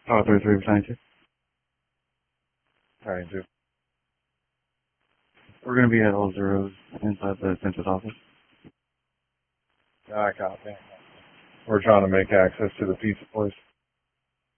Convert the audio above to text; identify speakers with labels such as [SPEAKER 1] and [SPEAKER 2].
[SPEAKER 1] Oh, 3392.
[SPEAKER 2] 92.
[SPEAKER 1] We're going to be at all zeros inside the census office.
[SPEAKER 2] I copy. We're trying to make access to the pizza place.